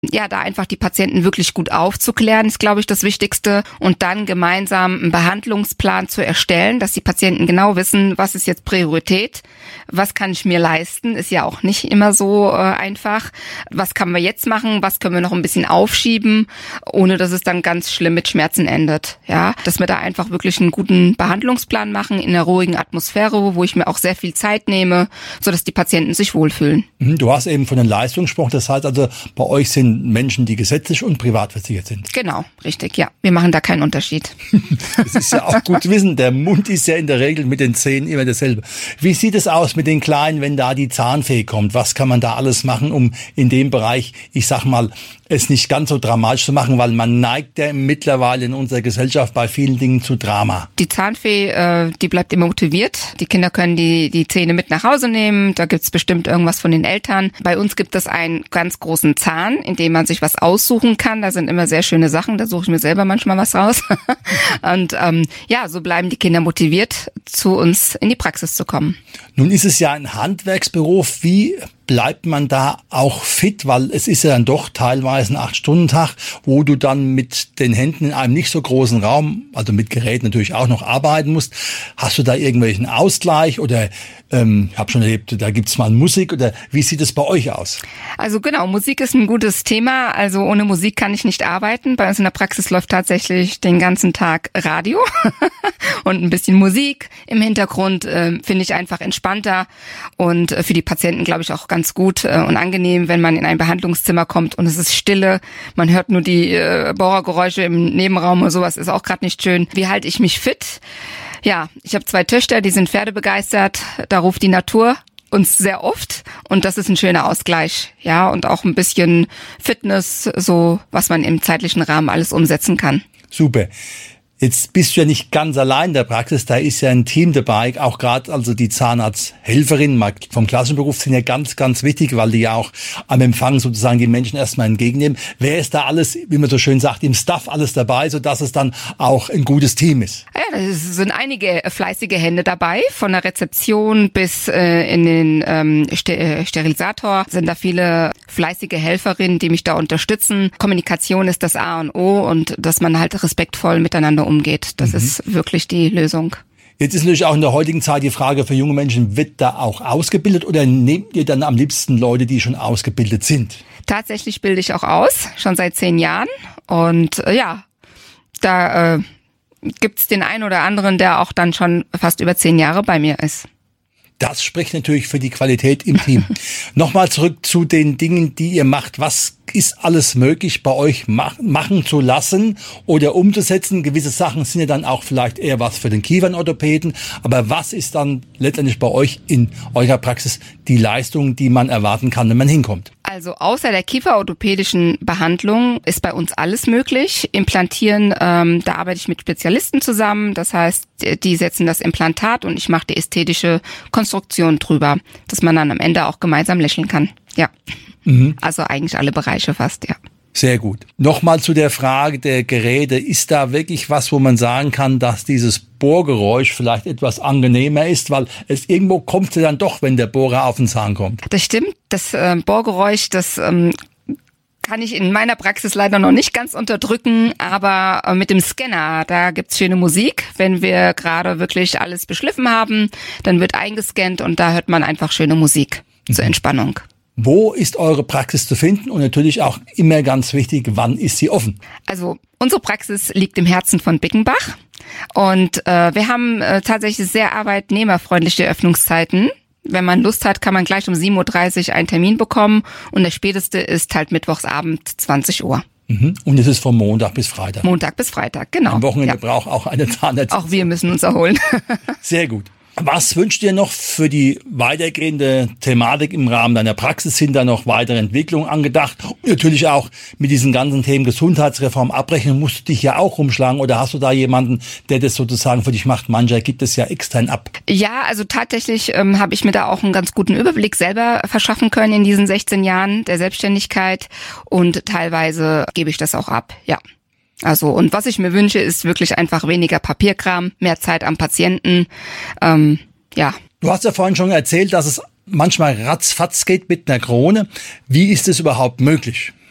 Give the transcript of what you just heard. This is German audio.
Ja, da einfach die Patienten wirklich gut aufzuklären, ist, glaube ich, das Wichtigste. Und dann gemeinsam einen Behandlungsplan zu erstellen, dass die Patienten genau wissen, was ist jetzt Priorität, was kann ich mir leisten, ist ja auch nicht immer so einfach. Was kann man jetzt machen, was können wir noch ein bisschen aufschieben, ohne dass es dann ganz schlimm mit Schmerzen endet. Ja, dass wir da einfach wirklich einen guten Behandlungsplan machen in einer ruhigen Atmosphäre, wo ich mir auch sehr viel Zeit nehme, sodass die Patienten sich wohlfühlen. Du hast eben von den Leistungen gesprochen, das heißt also, bei euch sind Menschen, die gesetzlich und privat versichert sind. Genau, richtig, ja. Wir machen da keinen Unterschied. Das ist ja auch gut zu wissen. Der Mund ist ja in der Regel mit den Zähnen immer dasselbe. Wie sieht es aus mit den Kleinen, wenn da die Zahnfee kommt? Was kann man da alles machen, um in dem Bereich, ich sag mal, es nicht ganz so dramatisch zu machen, weil man neigt ja mittlerweile in unserer Gesellschaft bei vielen Dingen zu Drama. Die Zahnfee, die bleibt immer motiviert. Die Kinder können die Zähne mit nach Hause nehmen. Da gibt's bestimmt irgendwas von den Eltern. Bei uns gibt es einen ganz großen Zahn, in dem man sich was aussuchen kann. Da sind immer sehr schöne Sachen. Da suche ich mir selber manchmal was raus. Und ja, so bleiben die Kinder motiviert, zu uns in die Praxis zu kommen. Nun ist es ja ein Handwerksberuf. Wie bleibt man da auch fit? Weil es ist ja dann doch teilweise ein 8-Stunden-Tag, wo du dann mit den Händen in einem nicht so großen Raum, also mit Geräten natürlich auch noch arbeiten musst. Hast du da irgendwelchen Ausgleich oder ich habe schon erlebt, da gibt's mal Musik oder wie sieht es bei euch aus? Also genau, Musik ist ein gutes Thema. Also ohne Musik kann ich nicht arbeiten. Bei uns in der Praxis läuft tatsächlich den ganzen Tag Radio und ein bisschen Musik im Hintergrund, finde ich einfach entspannter und für die Patienten, glaube ich, auch ganz gut und angenehm, wenn man in ein Behandlungszimmer kommt und es ist Stille, man hört nur die Bohrergeräusche im Nebenraum und sowas, ist auch gerade nicht schön. Wie halte ich mich fit? Ja, ich habe 2 Töchter, die sind pferdebegeistert, da ruft die Natur uns sehr oft und das ist ein schöner Ausgleich, ja, und auch ein bisschen Fitness, so was man im zeitlichen Rahmen alles umsetzen kann. Super. Jetzt bist du ja nicht ganz allein in der Praxis, da ist ja ein Team dabei, auch gerade also die Zahnarzthelferinnen vom klassischen Beruf sind ja ganz, ganz wichtig, weil die ja auch am Empfang sozusagen die Menschen erstmal entgegennehmen. Wer ist da alles, wie man so schön sagt, im Staff alles dabei, sodass es dann auch ein gutes Team ist? Ja, es sind einige fleißige Hände dabei, von der Rezeption bis in den Sterilisator sind da viele fleißige Helferinnen, die mich da unterstützen. Kommunikation ist das A und O und dass man halt respektvoll miteinander umgeht. Das ist wirklich die Lösung. Jetzt ist natürlich auch in der heutigen Zeit die Frage für junge Menschen, wird da auch ausgebildet oder nehmt ihr dann am liebsten Leute, die schon ausgebildet sind? Tatsächlich bilde ich auch aus, schon seit 10 Jahren. Und ja, da gibt's den einen oder anderen, der auch dann schon fast über 10 Jahre bei mir ist. Das spricht natürlich für die Qualität im Team. Nochmal zurück zu den Dingen, die ihr macht. Was ist alles möglich bei euch machen zu lassen oder umzusetzen? Gewisse Sachen sind ja dann auch vielleicht eher was für den Kiefernorthopäden. Aber was ist dann letztendlich bei euch in eurer Praxis die Leistung, die man erwarten kann, wenn man hinkommt? Also außer der kieferorthopädischen Behandlung ist bei uns alles möglich. Implantieren, da arbeite ich mit Spezialisten zusammen. Das heißt, die setzen das Implantat und ich mache die ästhetische Konstruktion drüber, dass man dann am Ende auch gemeinsam lächeln kann. Ja, also eigentlich alle Bereiche fast, ja. Sehr gut. Nochmal zu der Frage der Geräte. Ist da wirklich was, wo man sagen kann, dass dieses Bohrgeräusch vielleicht etwas angenehmer ist? Weil es irgendwo kommt ja dann doch, wenn der Bohrer auf den Zahn kommt. Das stimmt. Das Bohrgeräusch, das kann ich in meiner Praxis leider noch nicht ganz unterdrücken, aber mit dem Scanner, da gibt's schöne Musik. Wenn wir gerade wirklich alles beschliffen haben, dann wird eingescannt und da hört man einfach schöne Musik zur Entspannung. Wo ist eure Praxis zu finden? Und natürlich auch immer ganz wichtig, wann ist sie offen? Also unsere Praxis liegt im Herzen von Bickenbach und wir haben tatsächlich sehr arbeitnehmerfreundliche Öffnungszeiten. Wenn man Lust hat, kann man gleich um 7.30 Uhr einen Termin bekommen und der späteste ist halt mittwochsabend 20 Uhr. Und es ist von Montag bis Freitag? Montag bis Freitag, genau. Am Wochenende braucht auch eine Zahnärztin. Auch wir müssen uns erholen. Sehr gut. Was wünscht ihr noch für die weitergehende Thematik im Rahmen deiner Praxis? Sind da noch weitere Entwicklungen angedacht? Und natürlich auch mit diesen ganzen Themen Gesundheitsreform abbrechen, musst du dich ja auch rumschlagen oder hast du da jemanden, der das sozusagen für dich macht? Mancher gibt es ja extern ab. Ja, also tatsächlich habe ich mir da auch einen ganz guten Überblick selber verschaffen können in diesen 16 Jahren der Selbstständigkeit und teilweise gebe ich das auch ab, ja. Also, und was ich mir wünsche, ist wirklich einfach weniger Papierkram, mehr Zeit am Patienten, ja. Du hast ja vorhin schon erzählt, dass es manchmal ratzfatz geht mit einer Krone. Wie ist es überhaupt möglich? Dadurch, dass